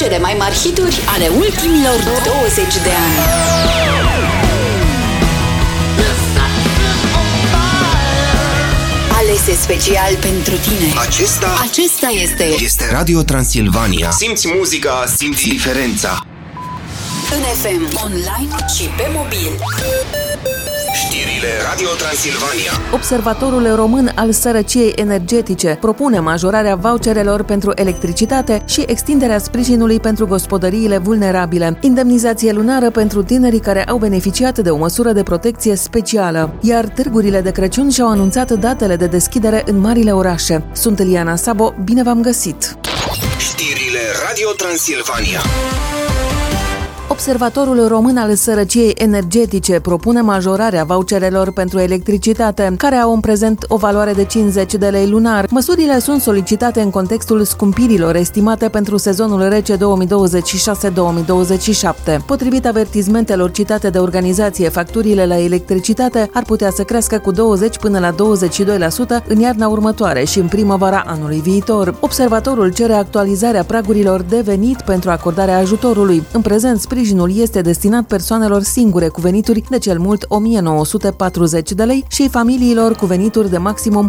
cele mai mari hituri ale ultimilor 20 de ani. Alese special pentru tine. Acesta este Radio Transilvania. Simți muzica, simți diferența. în FM, online și pe mobil. Știrile Radio Transilvania. Observatorul Român al Sărăciei Energetice propune majorarea voucherelor pentru electricitate și extinderea sprijinului pentru gospodăriile vulnerabile, indemnizație lunară pentru tinerii care au beneficiat de o măsură de protecție specială, iar târgurile de Crăciun și-au anunțat datele de deschidere în marile orașe. Sunt Eliana Sabo, bine v-am găsit! Știrile Radio Transilvania. Observatorul Român al Sărăciei Energetice propune majorarea voucherelor pentru electricitate, care au în prezent o valoare de 50 de lei lunar. Măsurile sunt solicitate în contextul scumpirilor estimate pentru sezonul rece 2026-2027. Potrivit avertizmentelor citate de organizație, facturile la electricitate ar putea să crească cu 20 până la 22% în iarna următoare și în primăvara anului viitor. Observatorul cere actualizarea pragurilor de venit pentru acordarea ajutorului. În prezent, sprijinul este destinat persoanelor singure cu venituri de cel mult 1940 de lei și familiilor cu venituri de maximum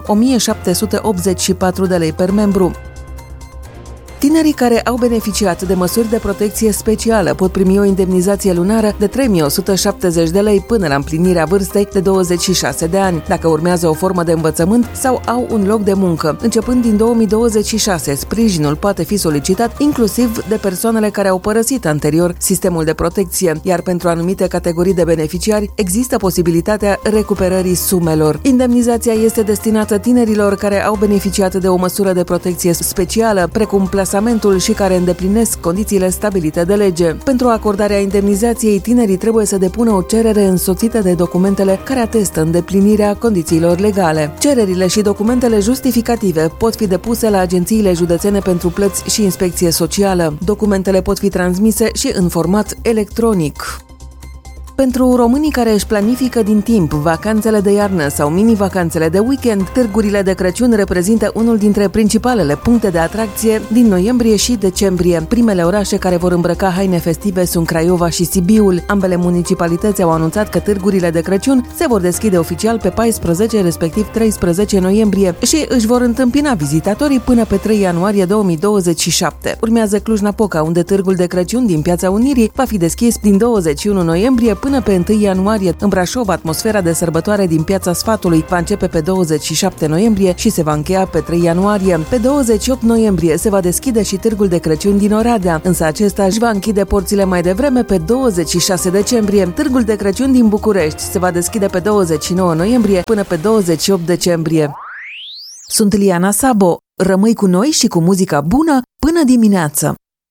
1784 de lei per membru. Tinerii care au beneficiat de măsuri de protecție specială pot primi o indemnizație lunară de 3170 de lei până la împlinirea vârstei de 26 de ani, dacă urmează o formă de învățământ sau au un loc de muncă. Începând din 2026, sprijinul poate fi solicitat inclusiv de persoanele care au părăsit anterior sistemul de protecție, iar pentru anumite categorii de beneficiari există posibilitatea recuperării sumelor. Indemnizația este destinată tinerilor care au beneficiat de o măsură de protecție specială, precum plasamentul și care îndeplinesc condițiile stabilite de lege. Pentru acordarea indemnizației, tinerii trebuie să depună o cerere însoțită de documentele care atestă îndeplinirea condițiilor legale. Cererile și documentele justificative pot fi depuse la agențiile județene pentru plăți și inspecție socială. Documentele pot fi transmise și în format electronic. Pentru românii care își planifică din timp vacanțele de iarnă sau mini-vacanțele de weekend, târgurile de Crăciun reprezintă unul dintre principalele puncte de atracție din noiembrie și decembrie. Primele orașe care vor îmbrăca haine festive sunt Craiova și Sibiul. Ambele municipalități au anunțat că târgurile de Crăciun se vor deschide oficial pe 14, respectiv 13 noiembrie și își vor întâmpina vizitatorii până pe 3 ianuarie 2027. Urmează Cluj-Napoca, unde târgul de Crăciun din Piața Unirii va fi deschis din 21 noiembrie până pe 1 ianuarie. În Brașov, atmosfera de sărbătoare din Piața Sfatului va începe pe 27 noiembrie și se va încheia pe 3 ianuarie. Pe 28 noiembrie se va deschide și târgul de Crăciun din Oradea, însă acesta își va închide porțile mai devreme pe 26 decembrie. Târgul de Crăciun din București se va deschide pe 29 noiembrie până pe 28 decembrie. Sunt Liana Sabo. Rămâi cu noi și cu muzica bună până dimineață.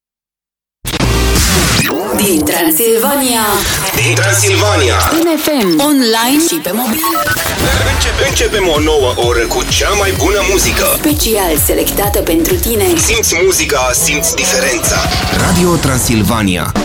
Din Transilvania, în FM, online și pe mobil. Începem o nouă oră cu cea mai bună muzică. Special selectată pentru tine. Simți muzica, simți diferența. Radio Transilvania.